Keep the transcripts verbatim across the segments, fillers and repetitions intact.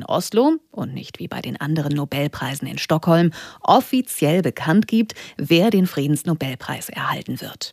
Oslo und nicht wie bei den anderen Nobelpreisen in Stockholm offiziell bekannt gibt, wer den Friedensnobelpreis erhalten wird.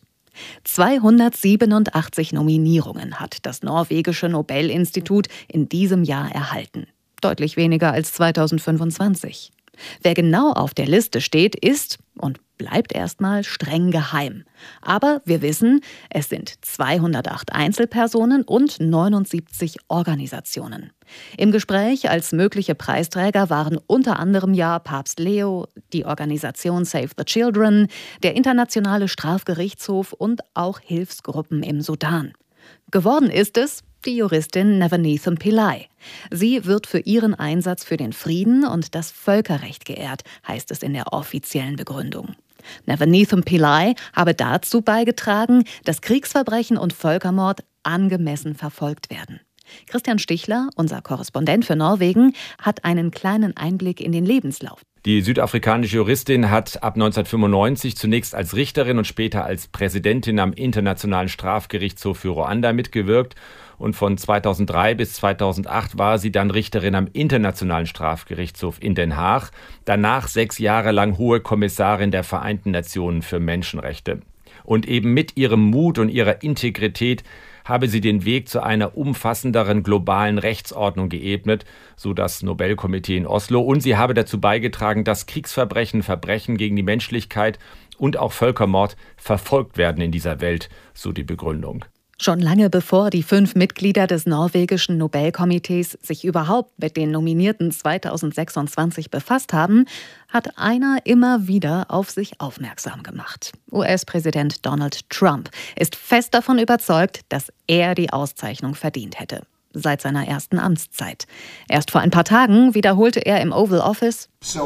zweihundertsiebenundachtzig Nominierungen hat das norwegische Nobelinstitut in diesem Jahr erhalten. Deutlich weniger als zweitausendfünfundzwanzig. Wer genau auf der Liste steht, ist und bleibt erstmal streng geheim. Aber wir wissen, es sind zweihundertacht Einzelpersonen und neunundsiebzig Organisationen. Im Gespräch als mögliche Preisträger waren unter anderem ja Papst Leo, die Organisation Save the Children, der Internationale Strafgerichtshof und auch Hilfsgruppen im Sudan. Geworden ist es die Juristin Navaneethon Pillai. Sie wird für ihren Einsatz für den Frieden und das Völkerrecht geehrt, heißt es in der offiziellen Begründung. Navaneethon Pillai habe dazu beigetragen, dass Kriegsverbrechen und Völkermord angemessen verfolgt werden. Christian Stichler, unser Korrespondent für Norwegen, hat einen kleinen Einblick in den Lebenslauf. Die südafrikanische Juristin hat ab neunzehnhundertfünfundneunzig zunächst als Richterin und später als Präsidentin am Internationalen Strafgerichtshof für Ruanda mitgewirkt. Und von zweitausenddrei bis zweitausendacht war sie dann Richterin am Internationalen Strafgerichtshof in Den Haag. Danach sechs Jahre lang Hohe Kommissarin der Vereinten Nationen für Menschenrechte. Und eben mit ihrem Mut und ihrer Integrität habe sie den Weg zu einer umfassenderen globalen Rechtsordnung geebnet, so das Nobelkomitee in Oslo. Und sie habe dazu beigetragen, dass Kriegsverbrechen, Verbrechen gegen die Menschlichkeit und auch Völkermord verfolgt werden in dieser Welt, so die Begründung. Schon lange bevor die fünf Mitglieder des norwegischen Nobelkomitees sich überhaupt mit den Nominierten zweitausendsechsundzwanzig befasst haben, hat einer immer wieder auf sich aufmerksam gemacht. U S-Präsident Donald Trump ist fest davon überzeugt, dass er die Auszeichnung verdient hätte. Seit seiner ersten Amtszeit. Erst vor ein paar Tagen wiederholte er im Oval Office: Ich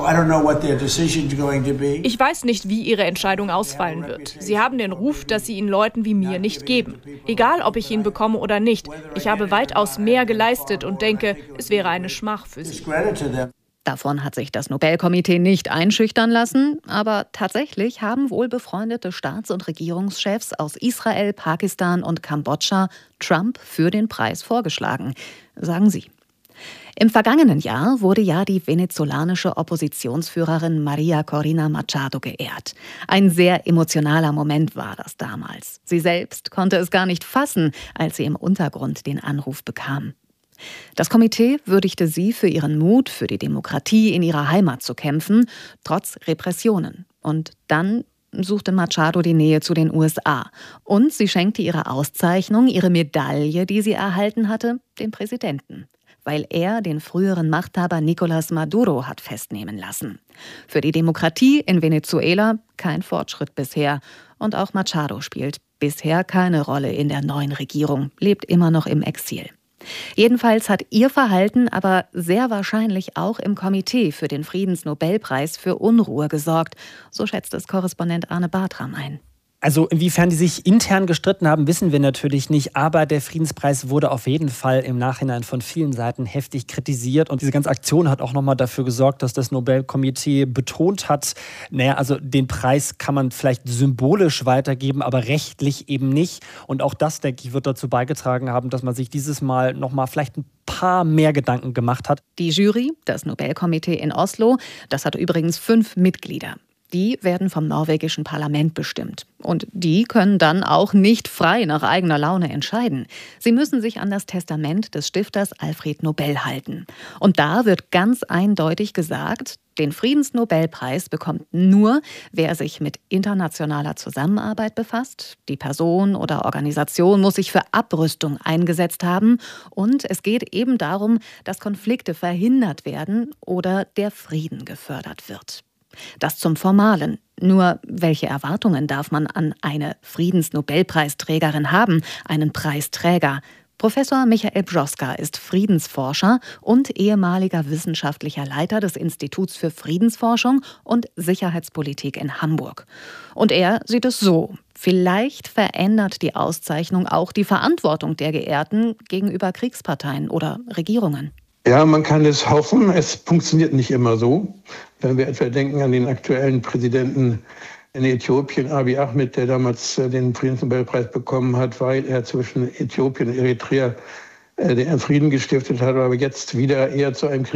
weiß nicht, wie ihre Entscheidung ausfallen wird. Sie haben den Ruf, dass sie ihn Leuten wie mir nicht geben. Egal, ob ich ihn bekomme oder nicht. Ich habe weitaus mehr geleistet und denke, es wäre eine Schmach für sie. Davon hat sich das Nobelkomitee nicht einschüchtern lassen, aber tatsächlich haben wohl befreundete Staats- und Regierungschefs aus Israel, Pakistan und Kambodscha Trump für den Preis vorgeschlagen, sagen sie. Im vergangenen Jahr wurde ja die venezolanische Oppositionsführerin Maria Corina Machado geehrt. Ein sehr emotionaler Moment war das damals. Sie selbst konnte es gar nicht fassen, als sie im Untergrund den Anruf bekam. Das Komitee würdigte sie für ihren Mut, für die Demokratie in ihrer Heimat zu kämpfen, trotz Repressionen. Und dann suchte Machado die Nähe zu den U S A. Und sie schenkte ihre Auszeichnung, ihre Medaille, die sie erhalten hatte, dem Präsidenten. Weil er den früheren Machthaber Nicolás Maduro hat festnehmen lassen. Für die Demokratie in Venezuela kein Fortschritt bisher. Und auch Machado spielt bisher keine Rolle in der neuen Regierung, lebt immer noch im Exil. Jedenfalls hat ihr Verhalten aber sehr wahrscheinlich auch im Komitee für den Friedensnobelpreis für Unruhe gesorgt, so schätzt es Korrespondent Arne Bartram ein. Also inwiefern die sich intern gestritten haben, wissen wir natürlich nicht. Aber der Friedenspreis wurde auf jeden Fall im Nachhinein von vielen Seiten heftig kritisiert. Und diese ganze Aktion hat auch nochmal dafür gesorgt, dass das Nobelkomitee betont hat, naja, also den Preis kann man vielleicht symbolisch weitergeben, aber rechtlich eben nicht. Und auch das, denke ich, wird dazu beigetragen haben, dass man sich dieses Mal nochmal vielleicht ein paar mehr Gedanken gemacht hat. Die Jury, das Nobelkomitee in Oslo, das hat übrigens fünf Mitglieder. Die werden vom norwegischen Parlament bestimmt. Und die können dann auch nicht frei nach eigener Laune entscheiden. Sie müssen sich an das Testament des Stifters Alfred Nobel halten. Und da wird ganz eindeutig gesagt, den Friedensnobelpreis bekommt nur, wer sich mit internationaler Zusammenarbeit befasst. Die Person oder Organisation muss sich für Abrüstung eingesetzt haben. Und es geht eben darum, dass Konflikte verhindert werden oder der Frieden gefördert wird. Das zum Formalen. Nur welche Erwartungen darf man an eine Friedensnobelpreisträgerin haben, einen Preisträger? Professor Michael Broska ist Friedensforscher und ehemaliger wissenschaftlicher Leiter des Instituts für Friedensforschung und Sicherheitspolitik in Hamburg. Und er sieht es so: Vielleicht verändert die Auszeichnung auch die Verantwortung der Geehrten gegenüber Kriegsparteien oder Regierungen. Ja, man kann es hoffen. Es funktioniert nicht immer so. Wenn wir etwa denken an den aktuellen Präsidenten in Äthiopien, Abiy Ahmed, der damals den Friedensnobelpreis bekommen hat, weil er zwischen Äthiopien und Eritrea den Frieden gestiftet hat, aber jetzt wieder eher zu einem Krieg